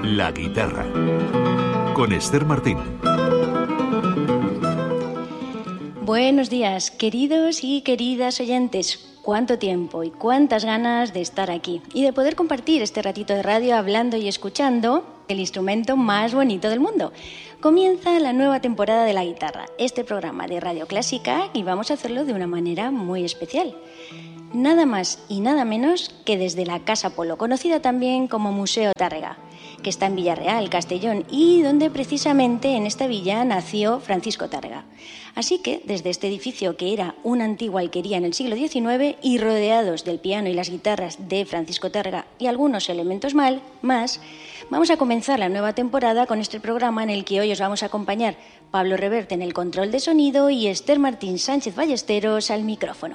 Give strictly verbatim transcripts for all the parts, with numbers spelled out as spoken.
La guitarra, con Esther Martín. Buenos días, queridos y queridas oyentes. Cuánto tiempo y cuántas ganas de estar aquí y de poder compartir este ratito de radio hablando y escuchando el instrumento más bonito del mundo. Comienza la nueva temporada de La Guitarra, este programa de Radio Clásica, y vamos a hacerlo de una manera muy especial. Nada más y nada menos que desde la Casa Polo, conocida también como Museo Tárrega, que está en Villarreal, Castellón, y donde precisamente en esta villa nació Francisco Tárrega. Así que, desde este edificio, que era una antigua alquería en el siglo diecinueve, y rodeados del piano y las guitarras de Francisco Tárrega y algunos elementos mal, más, vamos a comenzar la nueva temporada con este programa en el que hoy os vamos a acompañar Pablo Reverte en el control de sonido y Esther Martín Sánchez Ballesteros al micrófono.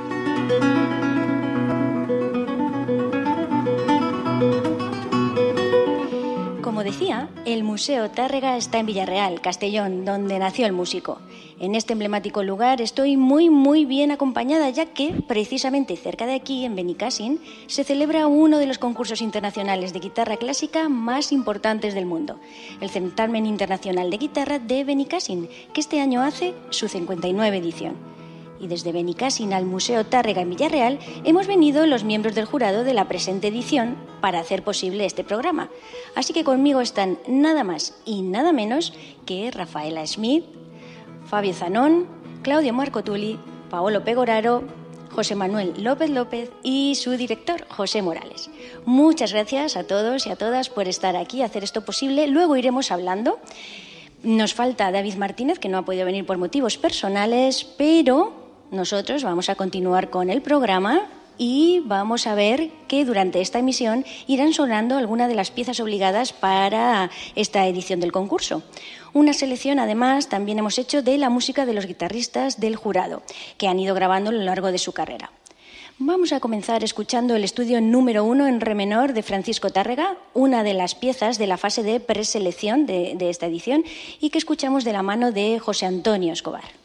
Como decía, el Museo Tárrega está en Villarreal, Castellón, donde nació el músico. En este emblemático lugar estoy muy, muy bien acompañada, ya que, precisamente cerca de aquí, en Benicàssim, se celebra uno de los concursos internacionales de guitarra clásica más importantes del mundo, el Certamen Internacional de Guitarra de Benicàssim, que este año hace su cincuenta y nueva edición. Y desde Benicàssim al Museo Tárrega en Villarreal hemos venido los miembros del jurado de la presente edición para hacer posible este programa. Así que conmigo están nada más y nada menos que Rafaela Smith, Fabio Zanón, Claudio Marcotuli, Paolo Pegoraro, José Manuel López López y su director, José Morales. Muchas gracias a todos y a todas por estar aquí y hacer esto posible. Luego iremos hablando. Nos falta David Martínez, que no ha podido venir por motivos personales, pero nosotros vamos a continuar con el programa y vamos a ver que durante esta emisión irán sonando algunas de las piezas obligadas para esta edición del concurso. Una selección, además, también hemos hecho de la música de los guitarristas del jurado, que han ido grabando a lo largo de su carrera. Vamos a comenzar escuchando el estudio número uno en re menor de Francisco Tárrega, una de las piezas de la fase de preselección de, de esta edición y que escuchamos de la mano de José Antonio Escobar.